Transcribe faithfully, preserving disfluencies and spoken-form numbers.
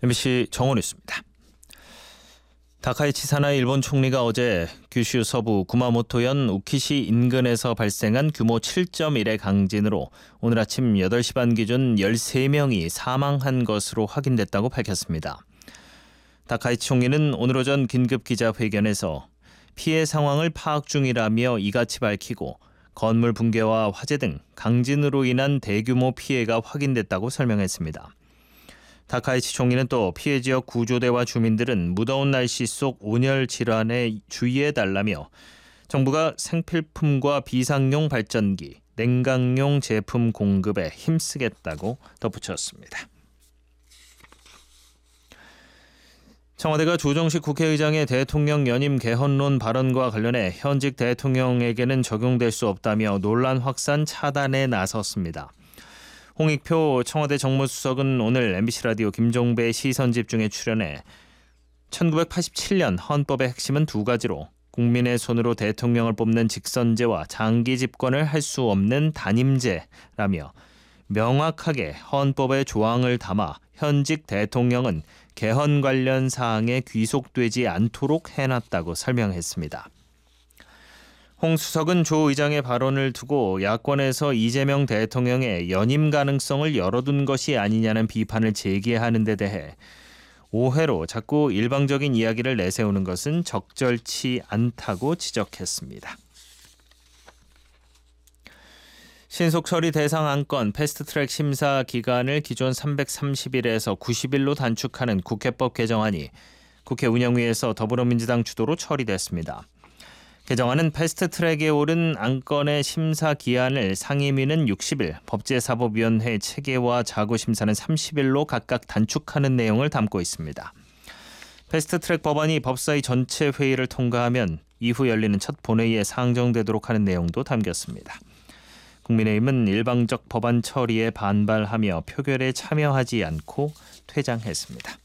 엠비씨 정원이었습니다. 다카이치 사나이 일본 총리가 어제 규슈 서부 구마모토현 우키시 인근에서 발생한 규모 칠 점 일의 강진으로 오늘 아침 여덟 시 반 기준 열세 명이 사망한 것으로 확인됐다고 밝혔습니다. 다카이치 총리는 오늘 오전 긴급 기자회견에서 피해 상황을 파악 중이라며 이같이 밝히고 건물 붕괴와 화재 등 강진으로 인한 대규모 피해가 확인됐다고 설명했습니다. 다카이치 총리는 또 피해 지역 구조대와 주민들은 무더운 날씨 속 온열 질환에 주의해달라며 정부가 생필품과 비상용 발전기, 냉각용 제품 공급에 힘쓰겠다고 덧붙였습니다. 청와대가 조정식 국회의장의 대통령 연임 개헌론 발언과 관련해 현직 대통령에게는 적용될 수 없다며 논란 확산 차단에 나섰습니다. 홍익표 청와대 정무수석은 오늘 엠비씨 라디오 김종배의 시선집중에 출연해 천구백팔십칠 년 헌법의 핵심은 두 가지로 국민의 손으로 대통령을 뽑는 직선제와 장기 집권을 할 수 없는 단임제라며 명확하게 헌법의 조항을 담아 현직 대통령은 개헌 관련 사항에 귀속되지 않도록 해놨다고 설명했습니다. 홍 수석은 조 의장의 발언을 두고 야권에서 이재명 대통령의 연임 가능성을 열어둔 것이 아니냐는 비판을 제기하는 데 대해 오해로 자꾸 일방적인 이야기를 내세우는 것은 적절치 않다고 지적했습니다. 신속처리 대상 안건 패스트트랙 심사 기간을 기존 삼백삼십 일에서 구십 일로 단축하는 국회법 개정안이 국회 운영위에서 더불어민주당 주도로 처리됐습니다. 개정안은 패스트트랙에 오른 안건의 심사 기한을 상임위는 육십 일, 법제사법위원회 체계와 자구심사는 삼십 일로 각각 단축하는 내용을 담고 있습니다. 패스트트랙 법안이 법사위 전체 회의를 통과하면 이후 열리는 첫 본회의에 상정되도록 하는 내용도 담겼습니다. 국민의힘은 일방적 법안 처리에 반발하며 표결에 참여하지 않고 퇴장했습니다.